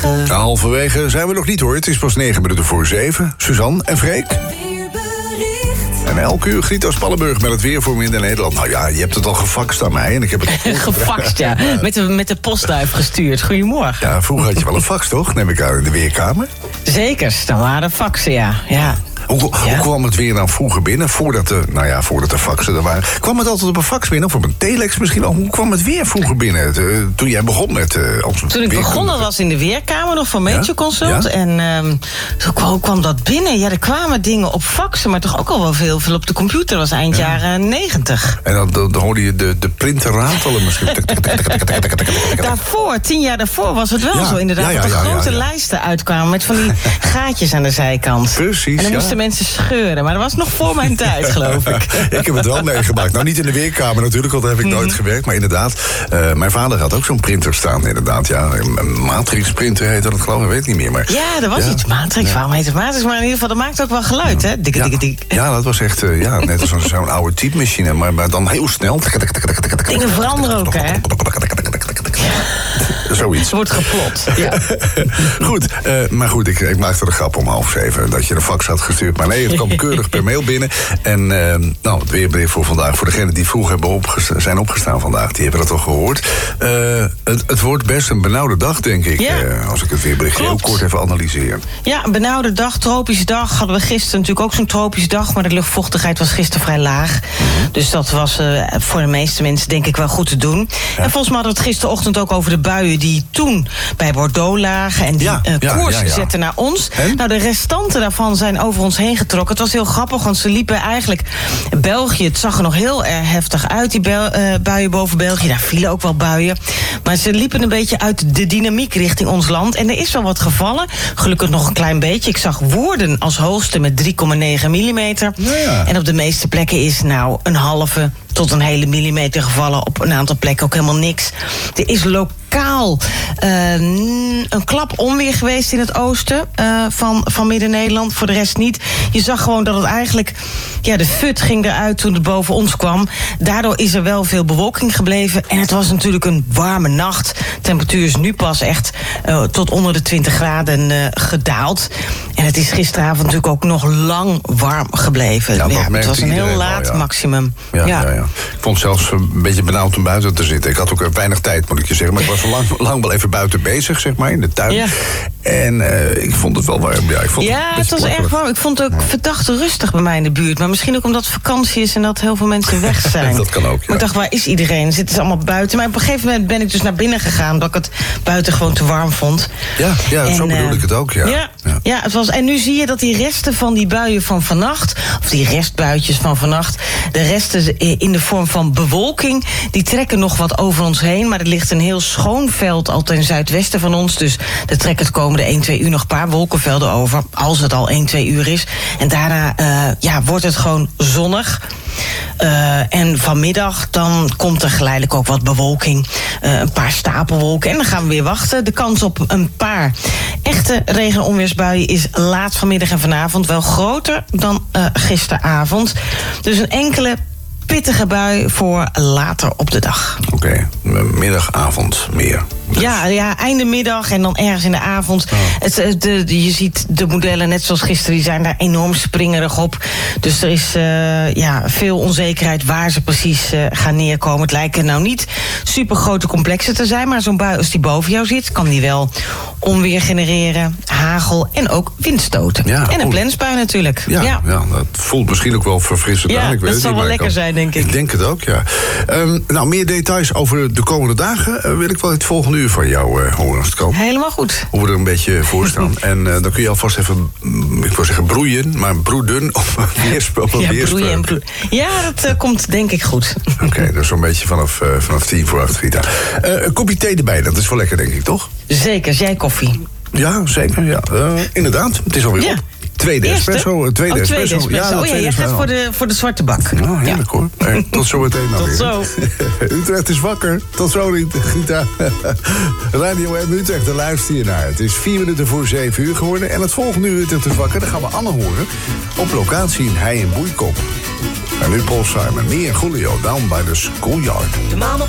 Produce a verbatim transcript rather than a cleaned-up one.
halverwege. Halverwege zijn we nog niet hoor. Het is pas negen minuten voor zeven. Suzanne en Freek. En elke uur Grieto Spallenburg met het weer voor Minder Nederland. Nou ja, je hebt het al gefaxt aan mij en ik heb het... Gefaxt, ja. Met de, met de postduif gestuurd. Goedemorgen. Ja, vroeger had je wel een fax, toch? Neem ik aan in de weerkamer. Zeker, dan waren faxen, ja. ja. Hoe, hoe Ja. kwam het weer dan vroeger binnen? Voordat de, nou ja, voordat de faxen er waren. Kwam het altijd op een fax binnen? Of op een telex misschien al? Hoe kwam het weer vroeger binnen? De, toen jij begon met... Uh, als Toen ik begonnen was in de weerkamer nog van Major Ja? Consult. Ja? En um, hoe, kwam, hoe kwam dat binnen? Ja, er kwamen dingen op faxen, maar toch ook al wel veel, veel op de computer. Dat was eind ja. jaren negentig. En dan, dan, dan hoorde je de, de printer ratelen misschien. Daarvoor, tien jaar daarvoor was het wel Ja. zo inderdaad. Ja, ja, dat er ja, ja, grote ja. lijsten uitkwamen met van die gaatjes aan de zijkant. Precies, En dan ja. moesten mensen scheuren. Maar dat was nog voor mijn tijd, geloof ik. Ik heb het wel meegemaakt. Nou, niet in de weerkamer natuurlijk, want daar heb ik nooit gewerkt. Maar inderdaad, uh, mijn vader had ook zo'n printer staan, inderdaad. Ja, een matrix-printer heette dat, geloof ik, weet ik niet meer. Maar, Ja, er was ja. iets matrix. Waarom heet het matrix? Maar in ieder geval, dat maakt ook wel geluid, hè? Dikke, ja. dikke, dikke. Ja, dat was echt, uh, ja, net als zo'n, zo'n oude typemachine, maar, maar dan heel snel. Dingen veranderen ook, hè? Zoiets. Er wordt geplot. Ja. Goed, uh, maar goed, ik, ik maakte de grap om half zeven dat je een fax had gestuurd. Maar nee, het kwam keurig per mail binnen. En uh, nou, het weerbericht voor vandaag. Voor degenen die vroeg hebben opgesta- zijn opgestaan vandaag, die hebben dat al gehoord. Uh, het, het wordt best een benauwde dag, denk ik. Ja. Uh, als ik het weerbericht heel kort even analyseer. Ja, een benauwde dag, tropische dag. Hadden we gisteren natuurlijk ook zo'n tropische dag. Maar de luchtvochtigheid was gisteren vrij laag. Mm-hmm. Dus dat was uh, voor de meeste mensen denk ik wel goed te doen. Ja. En volgens mij hadden we het gisterochtend ook over de buien die toen bij Bordeaux lagen. En die ja, uh, ja, koers ja, ja. zetten naar ons. En? Nou, de restanten daarvan zijn over ons heen getrokken. Het was heel grappig, want ze liepen eigenlijk België. Het zag er nog heel erg heftig uit, die bel, uh, buien boven België. Daar vielen ook wel buien. Maar ze liepen een beetje uit de dynamiek richting ons land. En er is wel wat gevallen. Gelukkig nog een klein beetje. Ik zag Woerden als hoogste met drie komma negen millimeter. Ja, ja. En op de meeste plekken is nou een halve tot een hele millimeter gevallen. Op een aantal plekken ook helemaal niks. Er is lokaal uh, een klap onweer geweest in het oosten uh, van, van Midden-Nederland. Voor de rest niet. Je zag gewoon dat het eigenlijk... Ja, de fut ging eruit toen het boven ons kwam. Daardoor is er wel veel bewolking gebleven. En het was natuurlijk een warme nacht. De temperatuur is nu pas echt uh, tot onder de twintig graden uh, gedaald. En het is gisteravond natuurlijk ook nog lang warm gebleven. Ja, Ja, het was een heel iedereen laat wel, ja. maximum. Ja, Ja. ja, ja. Ik vond het zelfs een beetje benauwd om buiten te zitten. Ik had ook weinig tijd, moet ik je zeggen. Maar ik was lang, lang wel even buiten bezig, zeg maar, in de tuin. Ja. En uh, ik vond het wel warm. Ja, ik vond Ja, het, het was erg warm. Ik vond het ook verdacht rustig bij mij in de buurt. Maar misschien ook omdat het vakantie is en dat heel veel mensen weg zijn. Dat kan ook, ja. Maar ik dacht, waar is iedereen? Zitten ze allemaal buiten? Maar op een gegeven moment ben ik dus naar binnen gegaan, omdat ik het buiten gewoon te warm vond. Ja, ja En, zo bedoel uh, ik het ook, ja. Ja, ja. ja, het was, en nu zie je dat die resten van die buien van vannacht, of die restbuitjes van vannacht, de resten in de vorm van bewolking, die trekken nog wat over ons heen. Maar er ligt een heel schoon veld al ten zuidwesten van ons. Dus er trekken het komende één, twee uur nog een paar wolkenvelden over. Als het al één, twee uur is. En daarna uh, ja, wordt het gewoon zonnig. Uh, en vanmiddag dan komt er geleidelijk ook wat bewolking. Uh, een paar stapelwolken. En dan gaan we weer wachten. De kans op een paar echte regen- en onweersbuien is laat vanmiddag en vanavond wel groter dan uh, gisteravond. Dus een enkele pittige bui voor later op de dag. Oké, okay. middag, avond meer. Dus. Ja, ja, einde middag en dan ergens in de avond. Oh. Het, de, de, je ziet de modellen, net zoals gisteren, die zijn daar enorm springerig op. Dus er is uh, ja, veel onzekerheid waar ze precies uh, gaan neerkomen. Het lijken nou niet super grote complexen te zijn, maar zo'n bui als die boven jou zit, kan die wel onweer genereren, hagel en ook windstoten. Ja, en een plensbui natuurlijk. Ja, ja. ja, dat voelt misschien ook wel verfrissend ja, aan. Ik weet dat zal niet, wel lekker kan... zijn, denk ik. Ik denk het ook, ja. Um, nou, meer details over de komende dagen uh, wil ik wel het volgende uur van jou uh, horen als het kan. Helemaal goed. Hoe we er een beetje voor staan. En uh, dan kun je alvast even, ik wil zeggen broeien, maar broeden of weerspel. Ja, broeien en broeden. Ja, dat uh, komt denk ik goed. Oké, okay, dus zo'n beetje vanaf, uh, vanaf tien voor acht, Rita. Uh, een kopje thee erbij, dat is wel lekker, denk ik, toch? Zeker, jij koffie. Ja, zeker, ja. Uh, inderdaad, het is alweer ja. op. Tweede Eerste? espresso. Tweede oh, espresso. Tweede espresso. Ja, oh ja, jij gaat voor de, voor de zwarte bak. Nou, heerlijk ja. hoor. Hey, tot zo meteen dan Tot weer. zo. Utrecht is wakker. Tot zo, Rita. Radio M Utrecht, daar luister je naar. Het is vier minuten voor zeven uur geworden. En het volgende uur Utrecht is wakker, dan gaan we Anne horen. Op locatie in Hei en Boeikop. En nu Paul Simon. Me en Julio down by the schoolyard.